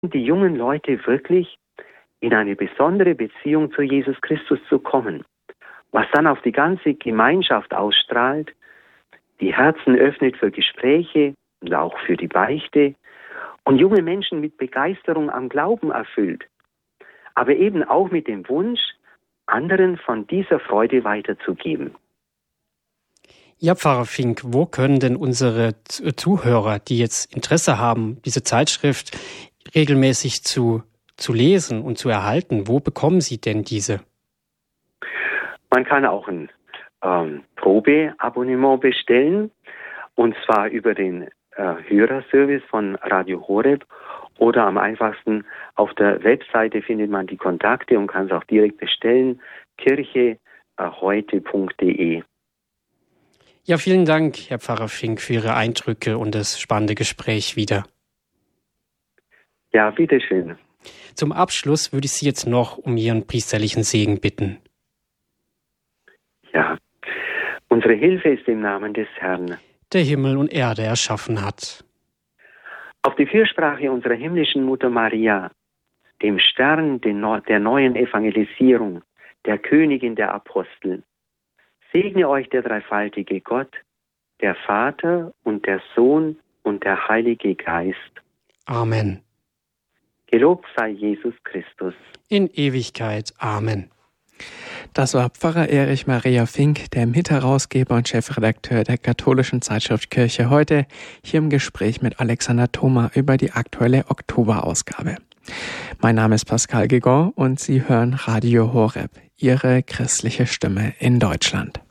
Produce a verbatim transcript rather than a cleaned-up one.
die jungen Leute wirklich in eine besondere Beziehung zu Jesus Christus zu kommen, was dann auf die ganze Gemeinschaft ausstrahlt, die Herzen öffnet für Gespräche und auch für die Beichte und junge Menschen mit Begeisterung am Glauben erfüllt, aber eben auch mit dem Wunsch, anderen von dieser Freude weiterzugeben. Ja, Pfarrer Fink, wo können denn unsere Zuhörer, die jetzt Interesse haben, diese Zeitschrift regelmäßig zu, zu lesen und zu erhalten, wo bekommen sie denn diese? Man kann auch ein ähm, Probeabonnement bestellen, und zwar über den äh, Hörerservice von Radio Horeb, oder am einfachsten auf der Webseite findet man die Kontakte und kann es auch direkt bestellen, kirche heute punkt de. Ja, vielen Dank, Herr Pfarrer Fink, für Ihre Eindrücke und das spannende Gespräch wieder. Ja, bitteschön. Zum Abschluss würde ich Sie jetzt noch um Ihren priesterlichen Segen bitten. Ja, unsere Hilfe ist im Namen des Herrn, der Himmel und Erde erschaffen hat. Auf die Fürsprache unserer himmlischen Mutter Maria, dem Stern der neuen Evangelisierung, der Königin der Apostel, segne euch der dreifaltige Gott, der Vater und der Sohn und der Heilige Geist. Amen. Gelobt sei Jesus Christus. In Ewigkeit. Amen. Das war Pfarrer Erich Maria Fink, der Mitherausgeber und Chefredakteur der katholischen Zeitschrift Kirche heute, hier im Gespräch mit Alexander Thoma über die aktuelle Oktoberausgabe. Mein Name ist Pascal Guégon und Sie hören Radio Horeb, Ihre christliche Stimme in Deutschland.